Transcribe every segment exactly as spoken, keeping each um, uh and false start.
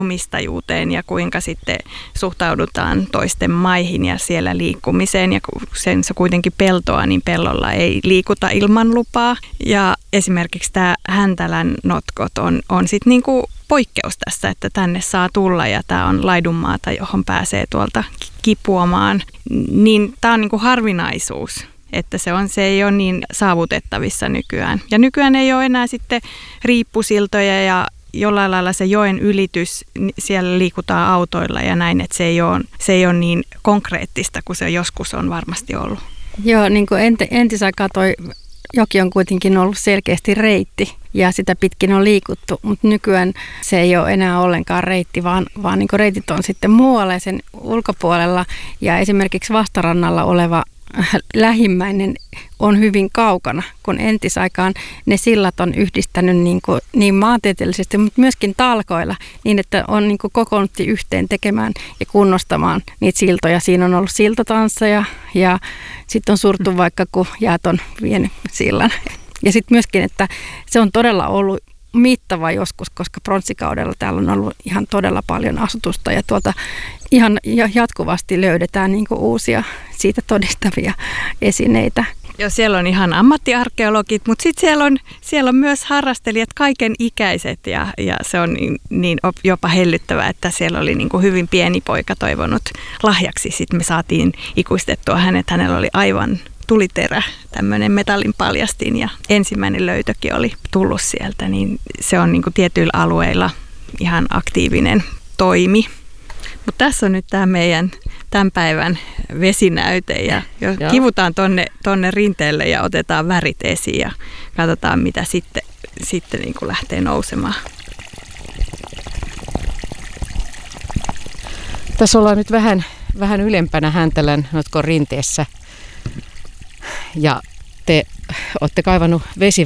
omistajuuteen ja kuinka sitten suhtaudutaan toisten maihin ja siellä liikkumiseen. Ja kun sen se kuitenkin peltoa, niin pellolla ei liikuta ilman lupaa. Ja esimerkiksi tämä Häntälän notkot on, on sitten niinku poikkeus tässä, että tänne saa tulla ja tämä on laidunmaata, johon pääsee tuolta kipuamaan. Niin tämä on niinku harvinaisuus. Että se, on, se ei ole niin saavutettavissa nykyään. Ja nykyään ei ole enää sitten riippusiltoja ja jollain lailla se joen ylitys, siellä liikutaan autoilla ja näin, että se ei ole, se ei ole niin konkreettista kuin se joskus on varmasti ollut. Joo, niin kuin ent, entisaikaa toi joki on kuitenkin ollut selkeästi reitti ja sitä pitkin on liikuttu, mutta nykyään se ei ole enää ollenkaan reitti, vaan, vaan niin kuin reitit on sitten muualla sen ulkopuolella ja esimerkiksi vastarannalla oleva lähimmäinen on hyvin kaukana, kun entisaikaan ne sillat on yhdistänyt niin, kuin, niin maantieteellisesti, mutta myöskin talkoilla, niin että on niin kuin kokoonnuttu yhteen tekemään ja kunnostamaan niitä siltoja. Siinä on ollut siltatansseja ja sitten on surtu vaikka, kun jäät on vienyt sillan. Ja sitten myöskin, että se on todella ollut mittava joskus, koska pronssikaudella täällä on ollut ihan todella paljon asutusta ja tuolta ihan jatkuvasti löydetään niin kuin uusia siitä todistavia esineitä. Joo, siellä on ihan ammattiarkeologit, mutta sitten siellä on, siellä on myös harrastelijat kaiken ikäiset ja, ja se on niin, niin jopa hellyttävää, että siellä oli niin kuin hyvin pieni poika toivonut lahjaksi. Sitten me saatiin ikuistettua hänet, hänellä oli aivan tuliterä, tämmöinen metallin paljastin ja ensimmäinen löytökin oli tullut sieltä, niin se on niin kuin tietyillä alueilla ihan aktiivinen toimi. Mutta tässä on nyt tämä meidän tämän päivän vesinäyte ja kivutaan tonne, tonne rinteelle ja otetaan värit esiin ja katsotaan mitä sitten, sitten niin kuin lähtee nousemaan. Tässä ollaan nyt vähän, vähän ylempänä Häntälän notkon rinteessä ja te olette kaivannut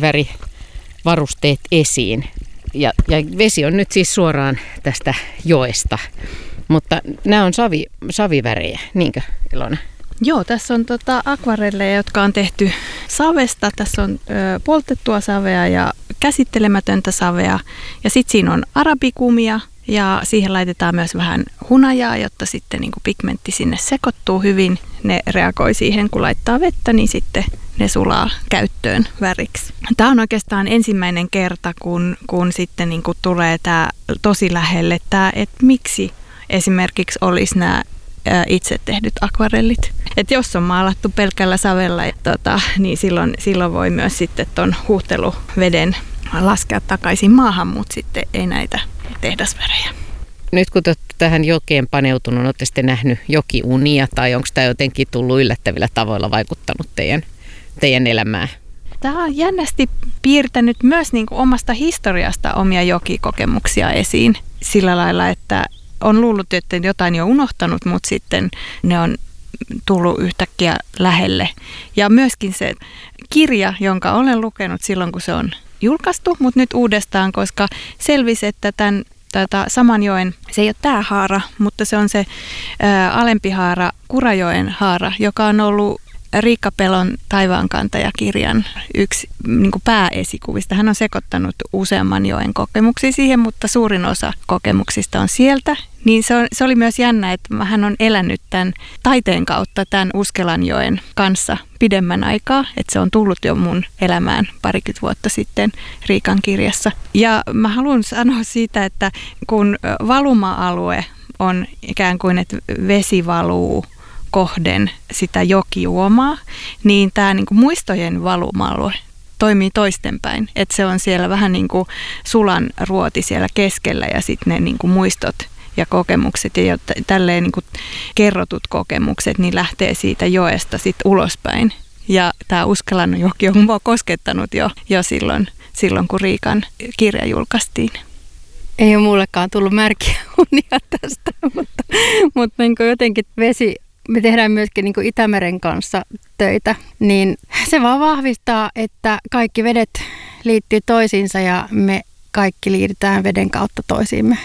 vesivärivarusteet esiin ja, ja vesi on nyt siis suoraan tästä joesta. Mutta nämä on savi, savivärejä, niinkö Ilona? Joo, tässä on tota akvarelleja, jotka on tehty savesta. Tässä on ö, poltettua savea ja käsittelemätöntä savea. Ja sitten siinä on arabikumia ja siihen laitetaan myös vähän hunajaa, jotta sitten niin kuin pigmentti sinne sekoittuu hyvin. Ne reagoi siihen, kun laittaa vettä, niin sitten ne sulaa käyttöön väriksi. Tämä on oikeastaan ensimmäinen kerta, kun, kun sitten niin kuin tulee tämä tosi lähelle, tämä, että miksi esimerkiksi olisi nämä itse tehdyt akvarellit. Et jos on maalattu pelkällä savella, tota, niin silloin, silloin voi myös sitten tuon huuhteluveden laskea takaisin maahan, mutta sitten ei näitä tehdasvärejä. Nyt kun te olette tähän jokeen paneutunut, olette sitten nähnyt jokiunia tai onko tämä jotenkin tullut yllättävillä tavoilla vaikuttanut teidän, teidän elämään? Tämä on jännästi piirtänyt myös niin kuin omasta historiasta omia jokikokemuksia esiin sillä lailla, että on luullut, että jotain jo unohtanut, mutta sitten ne on tullut yhtäkkiä lähelle. Ja myöskin se kirja, jonka olen lukenut silloin, kun se on julkaistu, mutta nyt uudestaan, koska selvisi, että tämän tätä Samanjoen, se ei ole tämä haara, mutta se on se ää, alempi haara, Kurajoen haara, joka on ollut Riikka Pelon Taivaankantaja-kirjan yksi niin kuin pääesikuvista. Hän on sekoittanut useamman joen kokemuksia siihen, mutta suurin osa kokemuksista on sieltä. Niin se, on, se oli myös jännä, että hän on elänyt tämän taiteen kautta tämän Uskelanjoen kanssa pidemmän aikaa. Että se on tullut jo mun elämään parikymmentä vuotta sitten Riikan kirjassa. Ja mä haluan sanoa siitä, että kun valuma-alue on ikään kuin, että vesi valuu kohden sitä jokijuomaa, niin tämä niinku muistojen valuma-alue toimii toistenpäin. Että se on siellä vähän niin kuin sulan ruoti siellä keskellä ja sitten ne niinku muistot ja kokemukset ja tälleen niinku kerrotut kokemukset niin lähtee siitä joesta sitten ulospäin. Ja tämä Uskelan joki on mua koskettanut jo, jo silloin, silloin, kun Riikan kirja julkaistiin. Ei ole mullekaan tullut märkiä unia tästä, mutta, mutta niin kuin jotenkin vesi, me tehdään myöskin niin kuin Itämeren kanssa töitä, niin se vaan vahvistaa, että kaikki vedet liittyy toisiinsa ja me kaikki liitetään veden kautta toisiimme.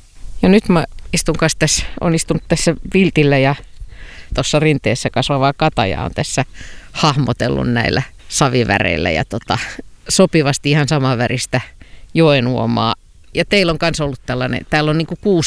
Ja nyt mä istun kanssa tässä, on istunut tässä viltillä ja tuossa rinteessä kasvavaa katajaa on tässä hahmotellut näillä saviväreillä ja tota, sopivasti ihan samanväristä joenuomaa. ja teillä on myös ollut tällainen, täällä on niin kuin kuusi